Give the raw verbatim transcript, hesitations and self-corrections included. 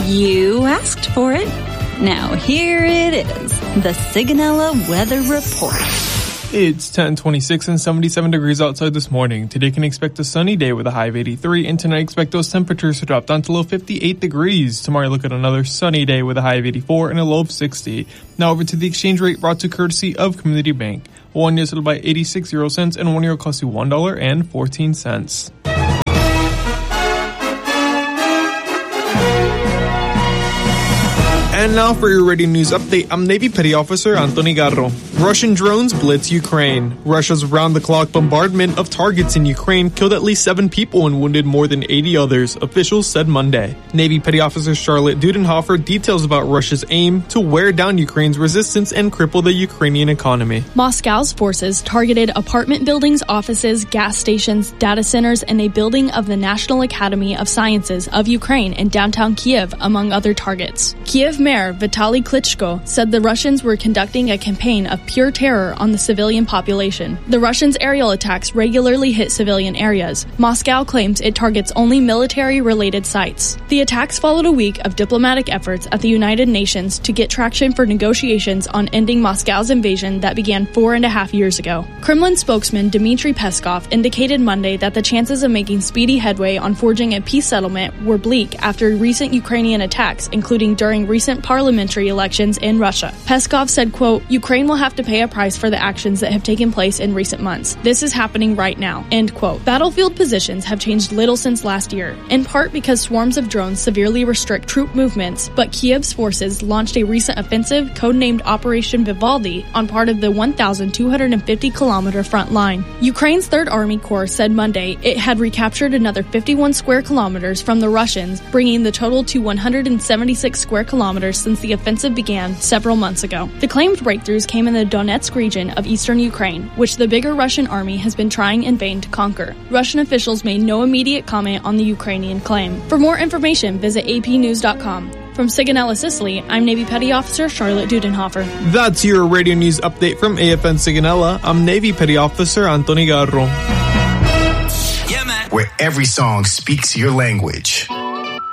You asked for it. Now here it is, the Sigonella Weather Report. It's ten twenty-six and seventy-seven degrees outside this morning. Today can expect a sunny day with a high of eighty-three, and tonight expect those temperatures to drop down to low fifty-eight degrees. Tomorrow look at another sunny day with a high of eighty-four and a low of sixty. Now over to the exchange rate brought to courtesy of Community Bank. One euro settled by eighty-six euro cents, and one euro costs you one dollar and fourteen cents. And now for your radio news update, I'm Navy Petty Officer Anthony Garro. Russian drones blitz Ukraine. Russia's round-the-clock bombardment of targets in Ukraine killed at least seven people and wounded more than eighty others, officials said Monday. Navy Petty Officer Charlotte Dudenhofer details about Russia's aim to wear down Ukraine's resistance and cripple the Ukrainian economy. Moscow's forces targeted apartment buildings, offices, gas stations, data centers, and a building of the National Academy of Sciences of Ukraine in downtown Kiev, among other targets. Kiev Mayor Vitaly Klitschko said the Russians were conducting a campaign of pure terror on the civilian population. The Russians' aerial attacks regularly hit civilian areas. Moscow claims it targets only military-related sites. The attacks followed a week of diplomatic efforts at the United Nations to get traction for negotiations on ending Moscow's invasion that began four and a half years ago. Kremlin spokesman Dmitry Peskov indicated Monday that the chances of making speedy headway on forging a peace settlement were bleak after recent Ukrainian attacks, including during recent parliamentary elections in Russia. Peskov said, quote, Ukraine will have to pay a price for the actions that have taken place in recent months. This is happening right now, end quote. Battlefield positions have changed little since last year, in part because swarms of drones severely restrict troop movements, but Kiev's forces launched a recent offensive codenamed Operation Vivaldi on part of the one thousand two hundred fifty kilometer front line. Ukraine's Third Army Corps said Monday it had recaptured another fifty-one square kilometers from the Russians, bringing the total to one hundred seventy-six square kilometers since the offensive began several months ago. The claimed breakthroughs came in the Donetsk region of eastern Ukraine, which the bigger Russian army has been trying in vain to conquer. Russian officials made no immediate comment on the Ukrainian claim. For more information, visit A P news dot com. From Sigonella, Sicily, I'm Navy Petty Officer Charlotte Dudenhofer. That's your radio news update from A F N Sigonella. I'm Navy Petty Officer Anthony Garro. Yeah, man. Where every song speaks your language.